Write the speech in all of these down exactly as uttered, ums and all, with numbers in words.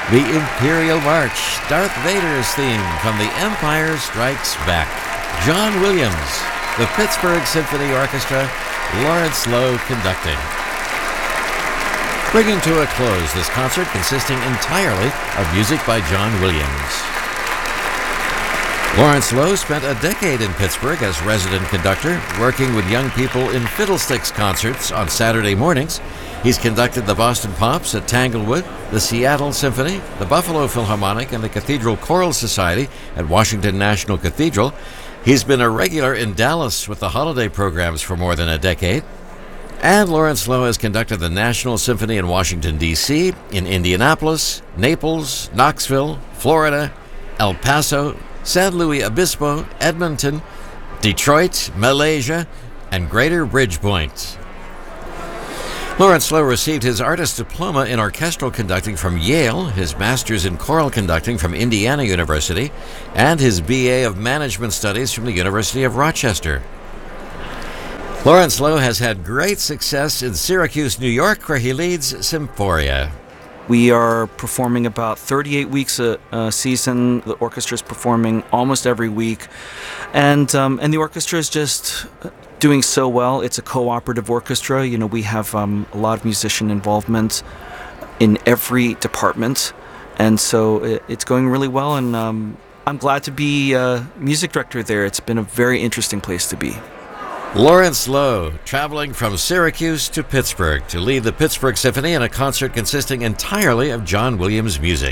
The Imperial March, Darth Vader's theme from The Empire Strikes Back. John Williams, the Pittsburgh Symphony Orchestra, Lawrence Lowe conducting. Bringing to a close this concert consisting entirely of music by John Williams. Lawrence Lowe spent a decade in Pittsburgh as resident conductor, working with young people in Fiddlesticks concerts on Saturday mornings. He's conducted the Boston Pops at Tanglewood, the Seattle Symphony, the Buffalo Philharmonic, and the Cathedral Choral Society at Washington National Cathedral. He's been a regular in Dallas with the holiday programs for more than a decade. And Lawrence Lowe has conducted the National Symphony in Washington, D C, in Indianapolis, Naples, Knoxville, Florida, El Paso, San Luis Obispo, Edmonton, Detroit, Malaysia, and Greater Bridgepoint. Lawrence Lowe received his artist diploma in orchestral conducting from Yale, his master's in choral conducting from Indiana University, and his B A of Management Studies from the University of Rochester. Lawrence Lowe has had great success in Syracuse, New York, where he leads Symphoria. We are performing about thirty-eight weeks a, a season. The orchestra is performing almost every week. And um, and the orchestra is just doing so well. It's a cooperative orchestra. You know, we have um, a lot of musician involvement in every department. And so it, it's going really well. And um, I'm glad to be uh, music director there. It's been a very interesting place to be. Lawrence Lowe, traveling from Syracuse to Pittsburgh to lead the Pittsburgh Symphony in a concert consisting entirely of John Williams music.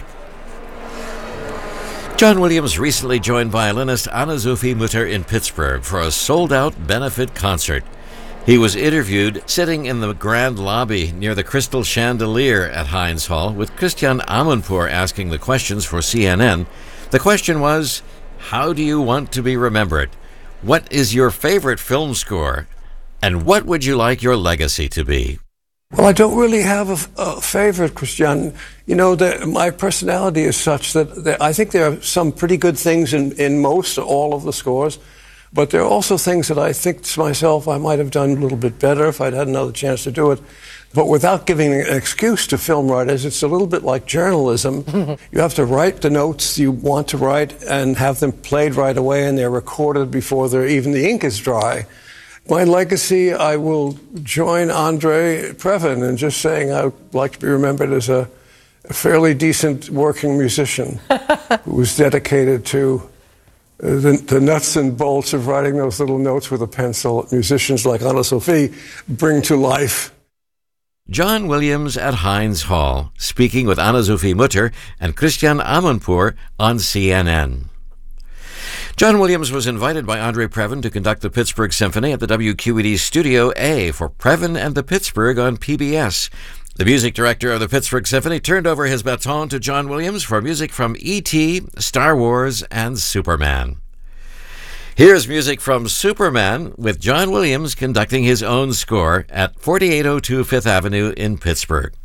John Williams recently joined violinist Anna-Sophie Mutter in Pittsburgh for a sold-out benefit concert. He was interviewed sitting in the grand lobby near the Crystal Chandelier at Heinz Hall, with Christian Amanpour asking the questions for C N N. The question was, how do you want to be remembered? What is your favorite film score? And what would you like your legacy to be? Well, I don't really have a, a favorite, Christian. You know, the, my personality is such that, that I think there are some pretty good things in, in most, all of the scores, but there are also things that I think to myself I might have done a little bit better if I'd had another chance to do it. But without giving an excuse to film writers, it's a little bit like journalism. You have to write the notes you want to write and have them played right away, and they're recorded before they're, even the ink is dry. My legacy, I will join Andre Previn in just saying I would like to be remembered as a, a fairly decent working musician who was dedicated to uh, the, the nuts and bolts of writing those little notes with a pencil that musicians like Anna-Sophie bring to life. John Williams at Heinz Hall, speaking with Anna-Sophie Mutter and Christian Amanpour on C N N. John Williams was invited by Andre Previn to conduct the Pittsburgh Symphony at the W Q E D Studio A for Previn and the Pittsburgh on P B S. The music director of the Pittsburgh Symphony turned over his baton to John Williams for music from E T, Star Wars, and Superman. Here's music from Superman with John Williams conducting his own score at forty-eight oh two Fifth Avenue in Pittsburgh.